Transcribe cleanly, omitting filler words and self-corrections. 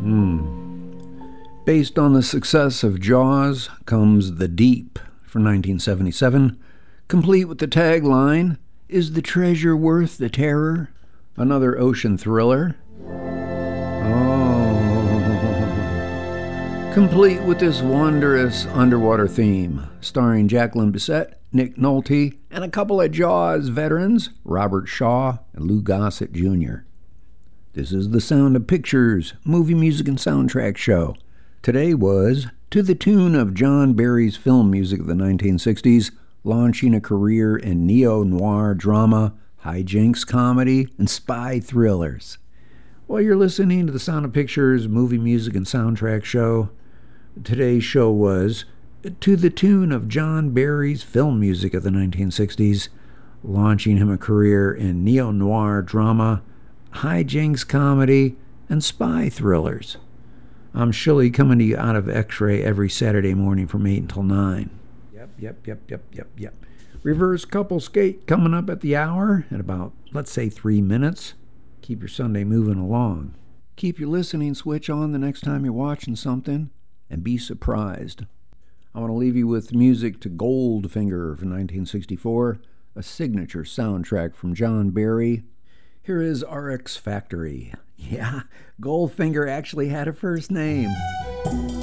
Based on the success of Jaws comes The Deep for 1977, complete with the tagline, "Is the treasure worth the terror?" Another ocean thriller. Complete with this wondrous underwater theme, starring Jacqueline Bisset, Nick Nolte, and a couple of Jaws veterans, Robert Shaw and Lou Gossett Jr. This is the Sound of Pictures movie music and soundtrack show. Today was to the tune of John Barry's film music of the 1960s, launching a career in neo-noir drama, hijinks comedy, and spy thrillers. While you're listening to the Sound of Pictures movie music and soundtrack show, today's show was to the tune of John Barry's film music of the 1960s, launching him a career in neo-noir drama, hijinks comedy, and spy thrillers. I'm Shilly, coming to you out of X-Ray every Saturday morning from 8 until 9. Yep. Reverse couple skate coming up at the hour in about, let's say, 3 minutes. Keep your Sunday moving along. Keep your listening switch on the next time you're watching something, and be surprised. I want to leave you with music to Goldfinger from 1964, a signature soundtrack from John Barry. Here is RX Factory. Yeah, Goldfinger actually had a first name.